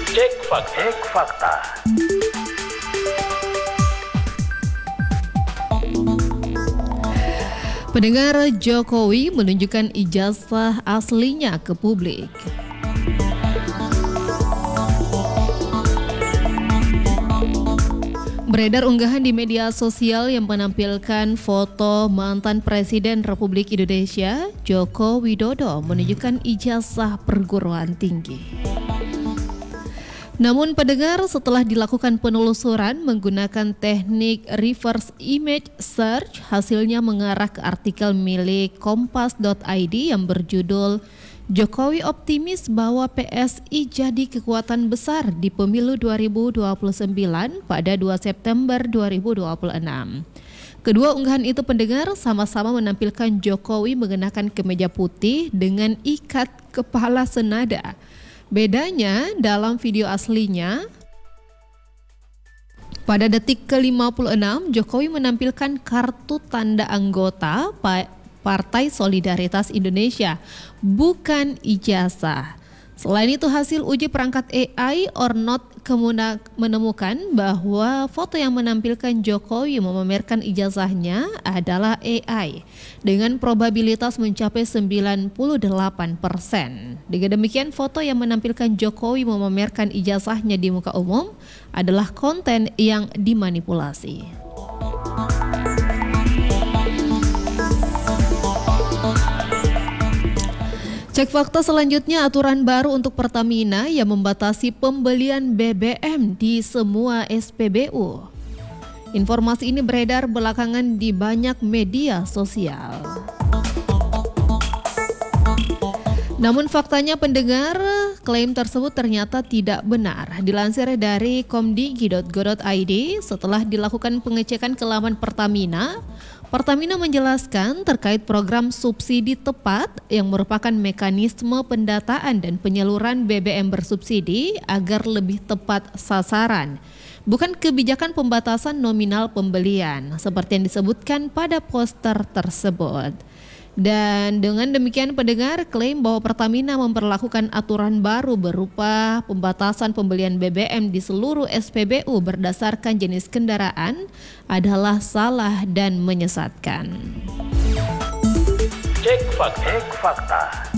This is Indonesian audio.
Cek Fakta. Cek Fakta. Pendengar, Jokowi menunjukkan ijazah aslinya ke publik. Beredar unggahan di media sosial yang menampilkan foto mantan Presiden Republik Indonesia, Joko Widodo, menunjukkan ijazah perguruan tinggi. Namun pendengar, setelah dilakukan penelusuran menggunakan teknik reverse image search, hasilnya mengarah ke artikel milik kompas.id yang berjudul Jokowi optimis bahwa PSI jadi kekuatan besar di pemilu 2029 pada 2 September 2026. Kedua unggahan itu pendengar sama-sama menampilkan Jokowi mengenakan kemeja putih dengan ikat kepala senada. Bedanya dalam video aslinya, pada detik ke-56 Jokowi menampilkan kartu tanda anggota Partai Solidaritas Indonesia, bukan ijazah. Selain itu, hasil uji perangkat AI or not menemukan bahwa foto yang menampilkan Jokowi memamerkan ijazahnya adalah AI dengan probabilitas mencapai 98%. Dengan demikian, foto yang menampilkan Jokowi memamerkan ijazahnya di muka umum adalah konten yang dimanipulasi. Cek fakta selanjutnya, aturan baru untuk Pertamina yang membatasi pembelian BBM di semua SPBU. Informasi ini beredar belakangan di banyak media sosial. Namun faktanya pendengar, klaim tersebut ternyata tidak benar. Dilansir dari komdigi.go.id, setelah dilakukan pengecekan ke laman Pertamina menjelaskan terkait program subsidi tepat yang merupakan mekanisme pendataan dan penyaluran BBM bersubsidi agar lebih tepat sasaran, bukan kebijakan pembatasan nominal pembelian seperti yang disebutkan pada poster tersebut. Dan dengan demikian pendengar, klaim bahwa Pertamina memperlakukan aturan baru berupa pembatasan pembelian BBM di seluruh SPBU berdasarkan jenis kendaraan adalah salah dan menyesatkan. Cek Fakta. Cek Fakta.